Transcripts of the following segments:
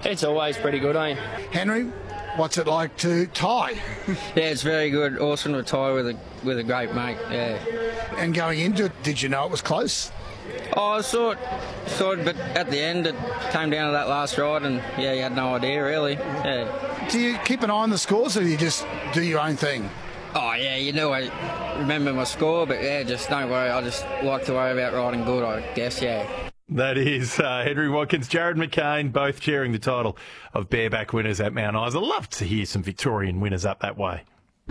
It's always pretty good, eh? Henry, what's it like to tie? Yeah, it's very good. Awesome to tie with a great mate. Yeah. And going into it, did you know it was close? Oh, I saw it, but at the end it came down to that last ride, and yeah, you had no idea really. Yeah. Do you keep an eye on the scores, or do you just do your own thing? Oh yeah, I remember my score, but yeah, just don't worry. I just like to worry about riding good, I guess. Yeah. That is Henry Watkins, Jared McCain, both sharing the title of bareback winners at Mount Isa. Love to hear some Victorian winners up that way.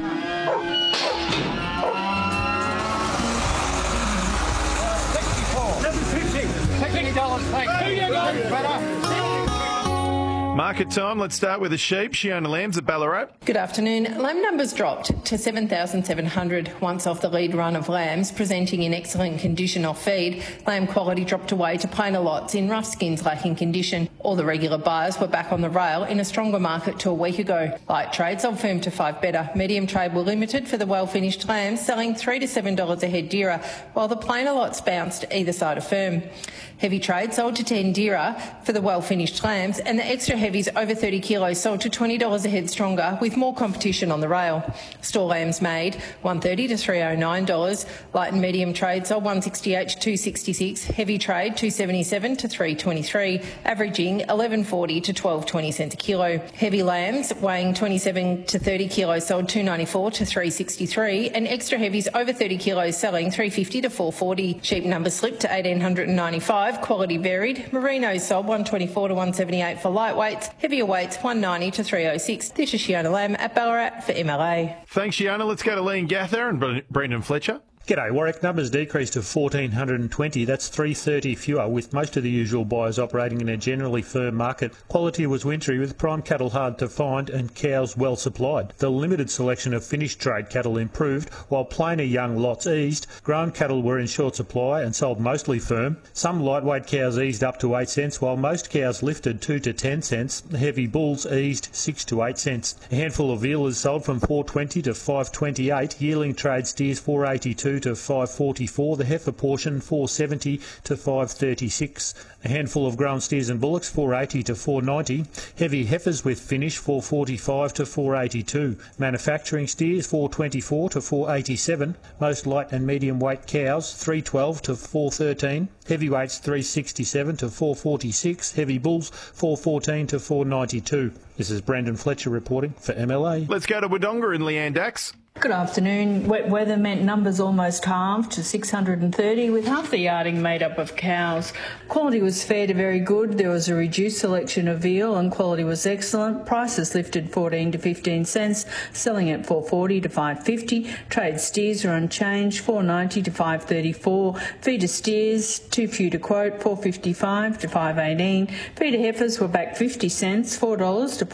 Market time. Let's start with the sheep. Shiona Lambs at Ballarat. Good afternoon. Lamb numbers dropped to 7,700 once off the lead run of lambs, presenting in excellent condition off feed. Lamb quality dropped away to plainer lots in rough skins lacking condition. All the regular buyers were back on the rail in a stronger market to a week ago. Light trade sold firm to 5 better. Medium trade were limited for the well-finished lambs, selling $3 to $7 a head dearer, while the plainer lots bounced either side of firm. Heavy trade sold to 10 dearer for the well-finished lambs, and the extra heavies over 30 kilos sold to $20 a head stronger, with more competition on the rail. Store lambs made $130 to $309. Light and medium trade sold $168 to $266. Heavy trade $277 to $323, averaging $11.40 to $12.20 cents a kilo. Heavy lambs weighing 27 to 30 kilos sold $294 to $363, and extra heavies over 30 kilos selling $350 to $440. Sheep numbers slipped to 1,895. Quality varied. Merinos sold $124 to $178 for lightweights. Heavier weights $190 to $306. This is Shiona Lamb at Ballarat for MLA. Thanks, Shiona. Let's go to Liam Gather and Brendan Fletcher. G'day. Warwick numbers decreased to 1,420. That's 330 fewer, with most of the usual buyers operating in a generally firm market. Quality was wintry, with prime cattle hard to find and cows well supplied. The limited selection of finished trade cattle improved, while plainer young lots eased. Grown cattle were in short supply and sold mostly firm. Some lightweight cows eased up to 8 cents, while most cows lifted 2 to 10 cents. Heavy bulls eased 6 to 8 cents. A handful of vealers sold from 420 to 528. Yearling trade steers 482 to 544, the heifer portion 470 to 536. A handful of grown steers and bullocks 480 to 490. Heavy heifers with finish 445 to 482. Manufacturing steers 424 to 487. Most light and medium weight cows 312 to 413. Heavyweights 367 to 446. Heavy bulls 414 to 492. This is Brendan Fletcher reporting for MLA. Let's go to Wodonga and Leanne Dax. Good afternoon. Wet weather meant numbers almost halved to 630, with half the yarding made up of cows. Quality was fair to very good. There was a reduced selection of veal and quality was excellent. Prices lifted 14 to 15 cents, selling at 440 to 550. Trade steers are unchanged, 490 to 534. Feeder steers, too few to quote, 455 to 518. Feeder heifers were back 50 cents, $4 to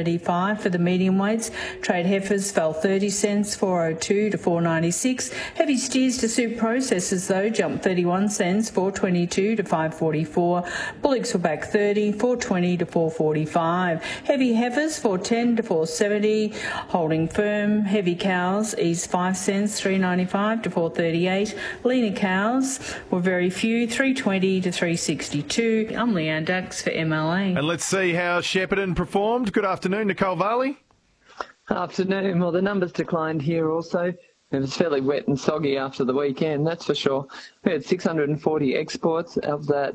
475 for the medium weights. Trade heifers fell 30 cents, 402 to 496. Heavy steers to suit processors though jumped 31 cents, 422 to 544. Bullocks were back 30, 420 to 445. Heavy heifers 410 to 470, holding firm. Heavy cows eased 5 cents, 395 to 438. Leaner cows were very few, 320 to 362. I'm Leanne Dax for MLA. And let's see how Shepparton performed. Good afternoon, Nicole Varley. Afternoon. Well, the numbers declined here also. It was fairly wet and soggy after the weekend, that's for sure. We had 640 exports. Of that,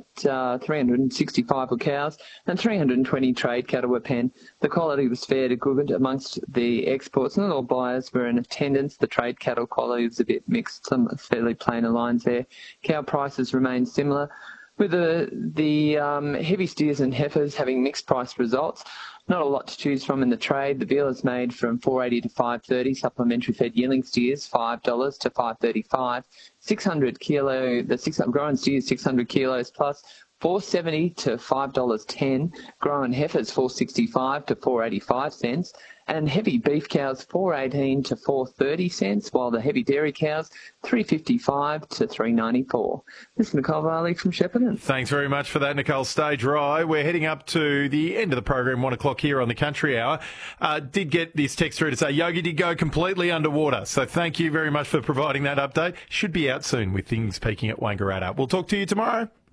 365 were cows and 320 trade cattle were penned. The quality was fair to good amongst the exports. Not all buyers were in attendance. The trade cattle quality was a bit mixed, some fairly plainer lines there. Cow prices remained similar, with the heavy steers and heifers having mixed price results. Not a lot to choose from in the trade. The veal is made from 480 to 530. Supplementary fed yearling steers $5 to 535. 600 kilo. The grown steers 600 kilos plus $4.70 to $5.10. Grown heifers $4.65 to 4.85 cents. And heavy beef cows $4.18 to 4.30 cents, while the heavy dairy cows $3.55 to 3.94. This is Nicole Varley from Shepparton. Thanks very much for that, Nicole. Stay dry. We're heading up to the end of the program, 1 o'clock here on the Country Hour. Did get this text through to say Yogi did go completely underwater. So thank you very much for providing that update. Should be out soon with things peaking at Wangaratta. We'll talk to you tomorrow.